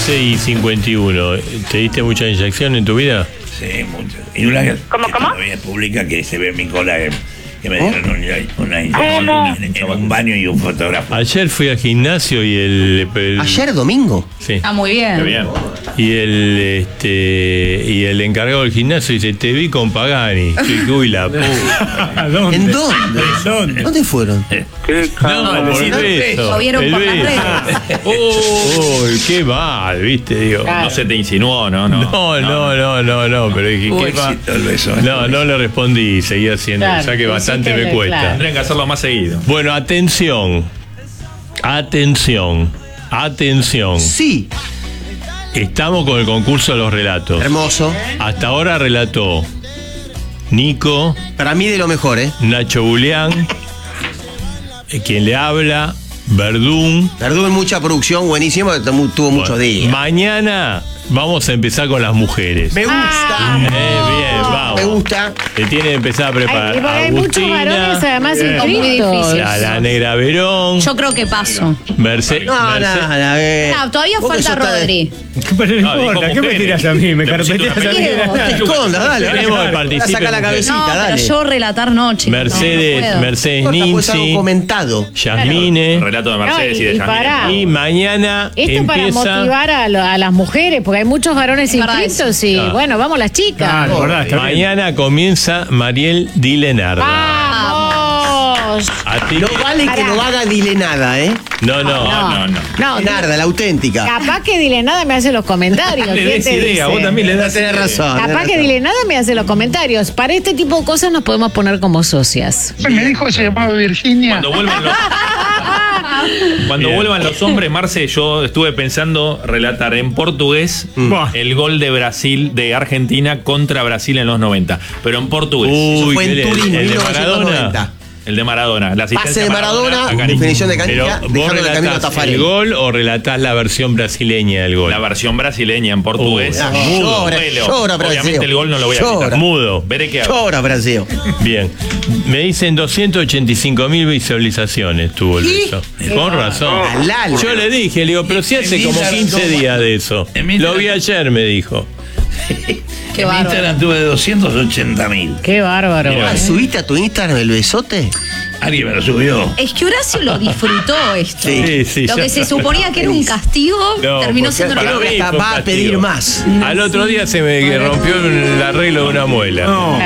11:51. ¿Te diste mucha inyección en tu vida? Sí, mucho. Y una ¿Cómo? todavía pública que se ve en mi cola que me dieron una inyección en un baño y un fotógrafo. Ayer fui al gimnasio y ¿Ayer domingo? Sí. Está muy bien. Bien. Y el encargado del gimnasio dice, te vi con Pagani. Uy, la puta. ¿En dónde? ¿Dónde fueron? No, por el beso. Lo vieron El por las beso. redes. Uy, qué mal, viste, digo. No se te insinuó, ¿no? No, pero dije, Hubo qué mal. éxito el beso. No le respondí, seguí haciendo, Claro, ya que bastante hiciste me el- cuesta. claro. Tendrían que hacerlo más seguido. Bueno, atención. Sí, Estamos con el concurso de los relatos. hermoso. Hasta ahora relató Nico, Para mí de lo mejor, ¿eh? Nacho Bulián, quien le habla, Verdún. Perdón, mucha producción, buenísimo, tuvo muchos días. Mañana vamos a empezar con las mujeres. Me gusta. Bien, vamos. Me gusta. Se tiene que empezar a preparar. Porque hay muchos Agustina, varones además Muy inscritos. difícil. la Negra Verón, Yo creo que paso. Mercedes. No, a ver. No, todavía Vos que falta sos tan- Rodri. Pero no No, importa, dijo ¿qué me mujeres. tiras a mí? Me Te pusiste carpeteas a una mí. película. No te escondas, dale. Queremos que participen Saca la mujeres. cabecita, No, pero dale. yo relatar noche. Mercedes, No puedo. Mercedes No importa, pues algo Ninzi, comentado. Yasmine. Relato de Mercedes y de y Yasmine. pará. Y mañana Esto para empieza. motivar a las mujeres, porque hay muchos varones Es verdad inscritos y Claro. bueno, vamos las chicas. Claro, verdad, está bien. Mañana comienza Mariel Dilenarda. ¡Vamos! A ti. No vale que Pará. no haga dile nada, ¿eh? No. No, Narda, la auténtica. capaz que Dile Nada me hace los comentarios. Le ¿Quién des te idea, dice? vos también le das Tenés razón. Capaz tenés que razón. Dile Nada me hace los comentarios. Para este tipo de cosas nos podemos poner como socias. Me dijo que se llamaba Virginia. Cuando Bien. vuelvan los hombres, Marce, yo estuve pensando relatar en portugués Buah. el gol de Brasil, de Argentina contra Brasil en los 90. Pero en portugués. Uy, Fue en qué Turín, el de 1990. Maradona. El de Maradona. La asistencia Pase de Maradona, a Cariño. definición de Pero cancha, vos dejando el camino a relatás Tafarel. el gol o relatás la versión brasileña del gol. La versión brasileña en portugués. Llora, llora, Brasil. Obviamente el gol no lo voy a Llora. quitar. Mudo. Veré qué hago. Llora, Brasil. Bien. Me dicen 285.000 visualizaciones tuvo el beso. Con razón. Lalo. Yo le dije, le digo, pero si hace En como Instagram 15 tuvo- días de eso. en mi Lo vi Instagram- ayer, me dijo. Qué En mi bárbaro. Instagram tuve 280.000. Qué bárbaro. Ah, ¿subiste a tu Instagram el besote? Alguien me lo subió. Es que Horacio lo disfrutó esto. Sí, Lo ya que se está. suponía que era un castigo No, terminó porque siendo para lo mí Hasta fue un va a castigo. pedir más. Al otro día se me rompió el arreglo de una muela. No.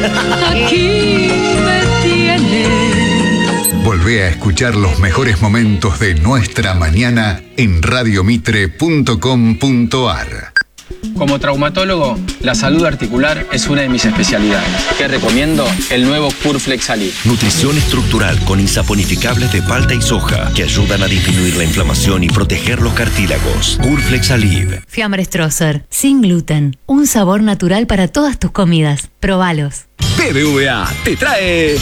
Volvé a escuchar los mejores momentos de nuestra mañana en radiomitre.com.ar. Como traumatólogo, la salud articular es una de mis especialidades. Te recomiendo el nuevo Curflex Ali. Nutrición estructural con insaponificables de palta y soja que ayudan a disminuir la inflamación y proteger los cartílagos. Curflex Alive. Fiambre Strosser, sin gluten. Un sabor natural para todas tus comidas. Probalos. BBVA te trae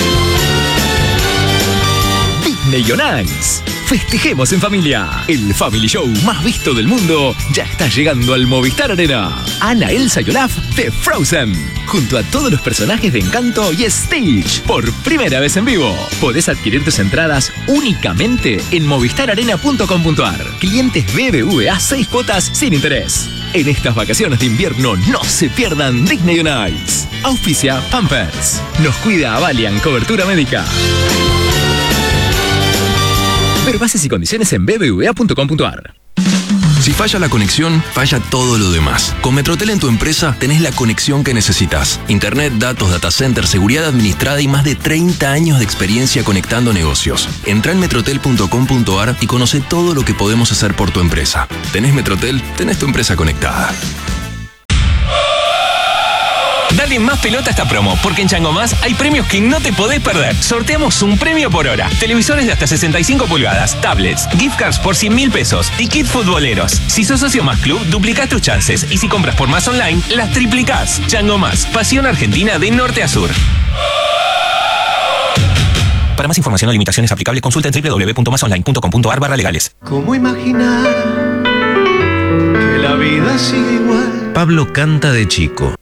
Disney on Ice. Festejemos en familia. El Family Show más visto del mundo ya está llegando al Movistar Arena. Ana, Elsa y Olaf de Frozen, junto a todos los personajes de Encanto y Stitch, por primera vez en vivo. Podés adquirir tus entradas únicamente en movistararena.com.ar. Clientes BBVA 6 cuotas sin interés. En estas vacaciones de invierno no se pierdan Disney on Ice. Auspicia Pampers. Nos cuida Avalian Cobertura Médica. Ver bases y condiciones en bbva.com.ar. Si falla la conexión, falla todo lo demás. Con Metrotel en tu empresa tenés la conexión que necesitas. Internet, datos, data center, seguridad administrada y más de 30 años de experiencia conectando negocios. Entrá en metrotel.com.ar y conoce todo lo que podemos hacer por tu empresa. Tenés Metrotel, tenés tu empresa conectada. Dale más pelota a esta promo, porque en Chango Más hay premios que no te podés perder. Sorteamos un premio por hora. Televisores de hasta 65 pulgadas, tablets, gift cards por 100.000 pesos y kit futboleros. Si sos socio Más Club, duplicás tus chances. Y si compras por Más Online, las triplicás. Chango Más, pasión argentina de norte a sur. Para más información o limitaciones aplicables, consulta en www.masonline.com.ar/legales. ¿Cómo imaginar que la vida sigue igual? Pablo canta de chico.